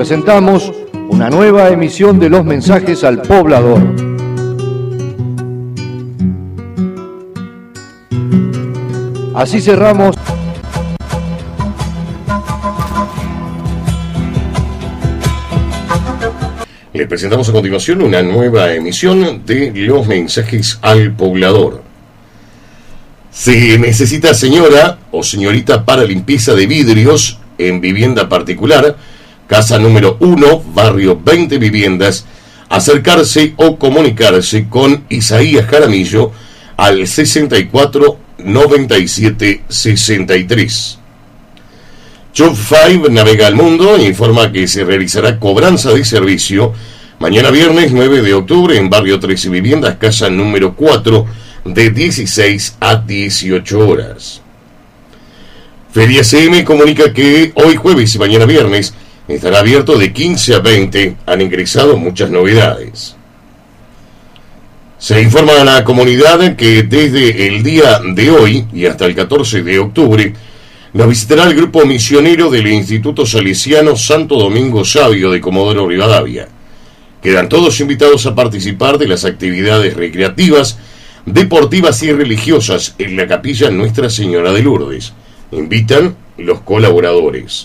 presentamos una nueva emisión de los mensajes al poblador. Así cerramos. Les presentamos a continuación una nueva emisión de los mensajes al poblador. Se necesita señora o señorita para limpieza de vidrios en vivienda particular, casa número 1, barrio 20 viviendas, acercarse o comunicarse con Isaías Jaramillo al 64 97 63. Job 5 navega al mundo e informa que se realizará cobranza de servicio mañana viernes 9 de octubre en barrio 13 viviendas, casa número 4, de 16 a 18 horas. Feria CM comunica que hoy jueves y mañana viernes estará abierto de 15 a 20. Han ingresado muchas novedades. Se informa a la comunidad que desde el día de hoy y hasta el 14 de octubre nos visitará el grupo misionero del Instituto Salesiano Santo Domingo Sabio de Comodoro Rivadavia. Quedan todos invitados a participar de las actividades recreativas, deportivas y religiosas en la capilla Nuestra Señora de Lourdes. Invitan los colaboradores.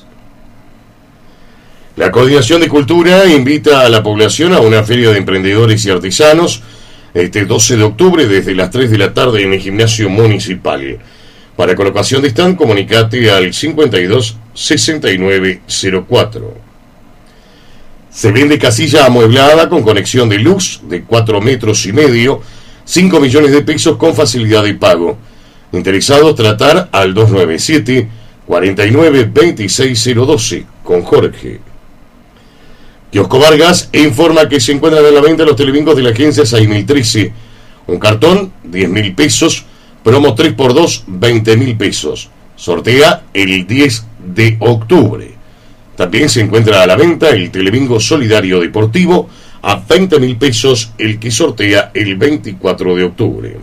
La Coordinación de Cultura invita a la población a una feria de emprendedores y artesanos este 12 de octubre desde las 3 de la tarde en el gimnasio municipal. Para colocación de stand, comunicate al 52 69 04. Se vende casilla amueblada con conexión de luz de 4,5 metros, 5 millones de pesos con facilidad de pago. Interesados tratar al 297 49 26012 con Jorge. Kiosco Vargas informa que se encuentran a la venta los telebingos de la agencia 6013. Un cartón, 10.000 pesos. Promo 3x2, 20.000 pesos. Sortea el 10 de octubre. También se encuentra a la venta el telebingo solidario deportivo a 20.000 pesos, el que sortea el 24 de octubre.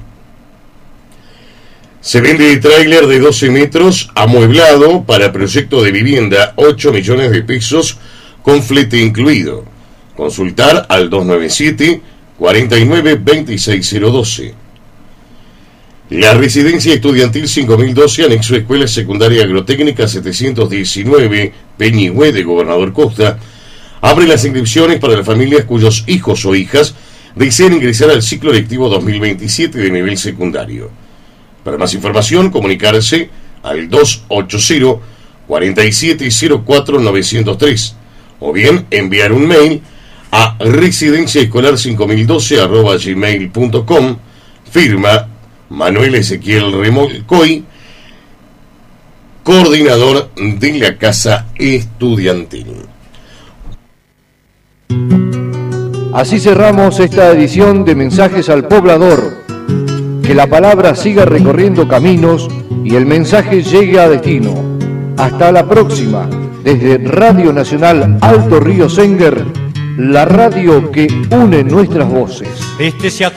Se vende tráiler de 12 metros amueblado para proyecto de vivienda, 8 millones de pesos con flete incluido. Consultar al 297 49 26012. La residencia estudiantil 5012, anexo Escuela Secundaria Agrotécnica 719, Peñihue de Gobernador Costa, abre las inscripciones para las familias cuyos hijos o hijas deseen ingresar al ciclo lectivo 2027 de nivel secundario. Para más información, comunicarse al 280 4704 903 o bien enviar un mail a residenciaescolar5012@gmail.com. Firma Manuel Ezequiel Remolcoy, coordinador de la Casa Estudiantil. Así cerramos esta edición de Mensajes al Poblador. Que la palabra siga recorriendo caminos y el mensaje llegue a destino. Hasta la próxima, desde Radio Nacional Alto Río Senguer, la radio que une nuestras voces.